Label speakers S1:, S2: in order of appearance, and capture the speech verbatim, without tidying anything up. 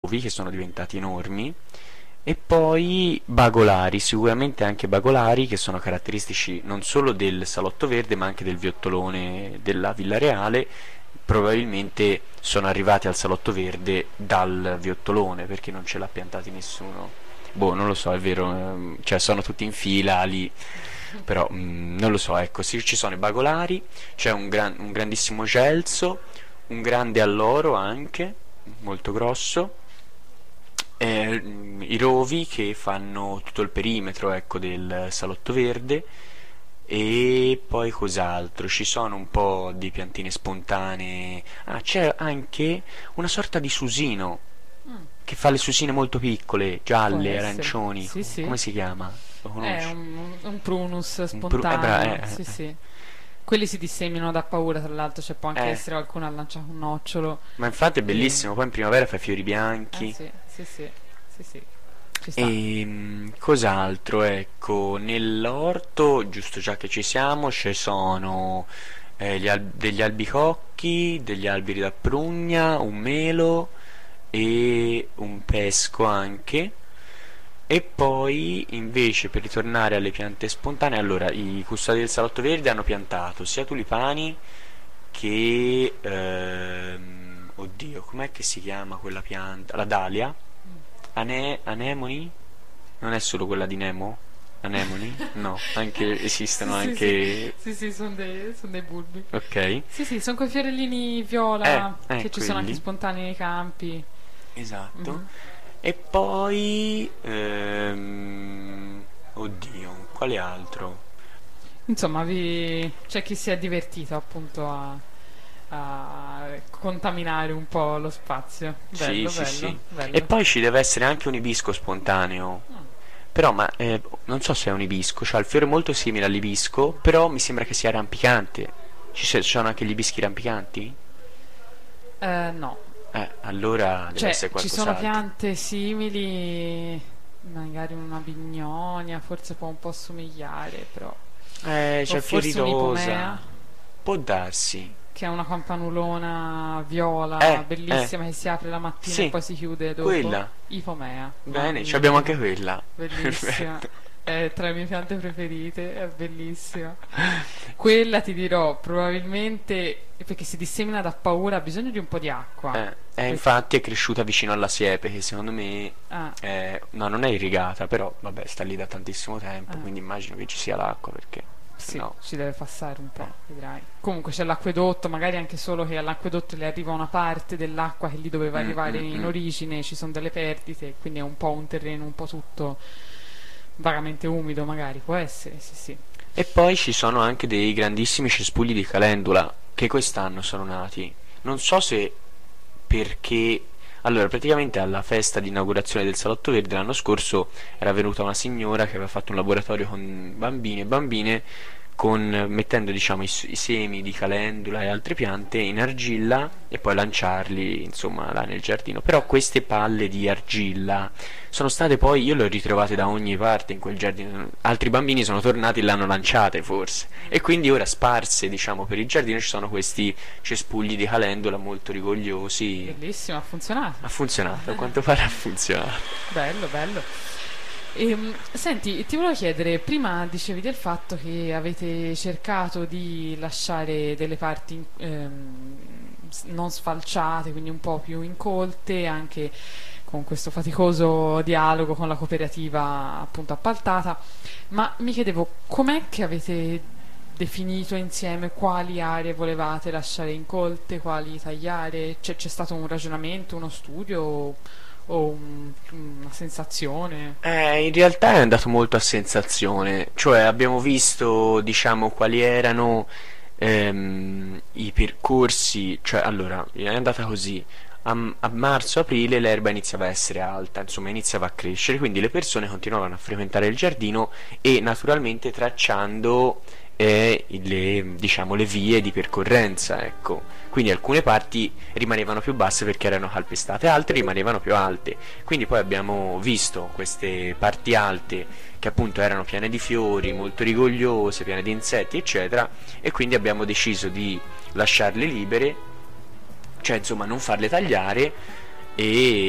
S1: rovi che sono diventati enormi, e poi bagolari, sicuramente anche bagolari che sono caratteristici non solo del salotto verde ma anche del viottolone della Villa Reale. Probabilmente sono arrivati al salotto verde dal viottolone perché non ce l'ha piantati nessuno. Boh, non lo so, è vero, ehm, cioè sono tutti in fila lì, però mm, non lo so, ecco, sì, ci sono i bagolari, c'è un, gran- un grandissimo gelso, un grande alloro anche, molto grosso, eh, mm, i rovi che fanno tutto il perimetro, ecco, del salotto verde. E poi cos'altro? Ci sono un po' di piantine spontanee. Ah, c'è anche una sorta di susino
S2: Mm,
S1: che fa le susine molto piccole,
S2: può
S1: gialle,
S2: essere.
S1: arancioni.
S2: Sì, sì.
S1: Come si chiama? Lo
S2: È
S1: conosci?
S2: un, un prunus
S1: Un pru- eh, bra-
S2: spontaneo,
S1: eh,
S2: sì,
S1: eh,
S2: sì. Quelli si disseminano da paura, tra l'altro, cioè può anche
S1: eh.
S2: essere qualcuno ha lanciato un nocciolo.
S1: Ma infatti è
S2: E...
S1: bellissimo. Poi in primavera fa i fiori
S2: Eh
S1: bianchi.
S2: sì, sì, sì, sì, sì, ci sta.
S1: E mm, cos'altro? Ecco, nell'orto, giusto già che ci siamo, ci sono eh, gli al- degli albicocchi, degli alberi da prugna, un melo e un pesco anche. E poi invece per ritornare alle piante spontanee, allora i custodi del salotto verde hanno piantato sia tulipani che ehm, oddio, com'è che si chiama quella pianta? La dalia? Ane- anemoni? Non è solo quella di Nemo? Anemoni? No, anche
S2: Sì,
S1: esistono
S2: sì, sì,
S1: anche.
S2: sì, sì, sono dei, son dei bulbi.
S1: Ok.
S2: Sì, sì, sono quei fiorellini
S1: Eh,
S2: viola
S1: eh,
S2: che ci sono anche
S1: quelli.
S2: spontanei nei campi.
S1: Esatto.
S2: Mhm.
S1: E poi ehm, oddio, quale altro?
S2: Insomma, vi... c'è chi si è divertito appunto a, a contaminare un po' lo spazio.
S1: Sì,
S2: Bello,
S1: sì,
S2: bello,
S1: sì. E
S2: bello.
S1: poi ci deve essere anche un ibisco spontaneo.
S2: Mm.
S1: Però, ma eh, non so se è un ibisco, cioè il fiore è molto simile all'ibisco, però mi sembra che sia rampicante. Ci se- ci sono anche gli ibischi rampicanti?
S2: Eh, no,
S1: Eh, allora deve
S2: cioè
S1: essere
S2: ci sono
S1: qualcos'altro.
S2: piante simili, magari una bignonia, forse può un po' somigliare, però.
S1: Eh,
S2: O
S1: c'è fiori
S2: forse un'ipomea,
S1: rosa. Può darsi.
S2: che è una campanulona viola
S1: Eh, eh,
S2: bellissima che si apre la mattina e
S1: sì,
S2: poi si chiude dopo.
S1: quella.
S2: Ipomea,
S1: Bene, ci abbiamo anche
S2: magnifica,
S1: quella.
S2: bellissima.
S1: Perfetto.
S2: È tra le mie piante preferite, è bellissima. Quella ti dirò, probabilmente perché si dissemina da paura, ha bisogno di un po' di acqua.
S1: Eh, eh,
S2: Per-
S1: infatti è cresciuta vicino alla siepe, che secondo me
S2: ah,
S1: è- no, non è irrigata, però vabbè, sta lì da tantissimo tempo,
S2: ah.
S1: quindi immagino che ci sia l'acqua perché se
S2: Sì,
S1: no.
S2: ci deve passare un po',
S1: eh.
S2: vedrai. Comunque c'è l'acquedotto, magari anche solo che all'acquedotto le arriva una parte dell'acqua che lì doveva
S1: Mm,
S2: arrivare
S1: mm,
S2: in
S1: mm.
S2: origine, ci sono delle perdite, quindi è un po' un terreno un po' tutto vagamente umido, magari, può essere, sì, sì.
S1: E poi ci sono anche dei grandissimi cespugli di calendula che quest'anno sono nati. Non so se perché. Allora, praticamente alla festa di inaugurazione del Salotto Verde l'anno scorso era venuta una signora che aveva fatto un laboratorio con bambini e bambine con, mettendo diciamo i, s- i semi di calendula e altre piante in argilla e poi lanciarli insomma là nel giardino. Però queste palle di argilla sono state poi, io le ho ritrovate da ogni parte in quel giardino, altri bambini sono tornati e le hanno lanciate forse, e quindi ora sparse diciamo per il giardino ci sono questi cespugli di calendula molto rigogliosi.
S2: Bellissimo, ha funzionato.
S1: Ha funzionato, a quanto pare ha funzionato.
S2: Bello, bello. Ehm, senti, ti volevo chiedere, prima dicevi del fatto che avete cercato di lasciare delle parti ehm, s- non sfalciate, quindi un po' più incolte, anche con questo faticoso dialogo con la cooperativa appunto appaltata, ma mi chiedevo com'è che avete definito insieme quali aree volevate lasciare incolte, quali tagliare? C'è, c'è stato un ragionamento, uno studio o, o un- una sensazione?
S1: Eh, in realtà è andato molto a sensazione, cioè abbiamo visto, diciamo, quali erano ehm, i percorsi, cioè allora è andata così, a, a marzo-aprile l'erba iniziava a essere alta, insomma iniziava a crescere, quindi le persone continuavano a frequentare il giardino e naturalmente tracciando eh, le, diciamo, le vie di percorrenza, ecco. Quindi alcune parti rimanevano più basse perché erano calpestate, altre rimanevano più alte. Quindi poi abbiamo visto queste parti alte che appunto erano piene di fiori, molto rigogliose, piene di insetti, eccetera, e quindi abbiamo deciso di lasciarle libere, cioè insomma non farle tagliare e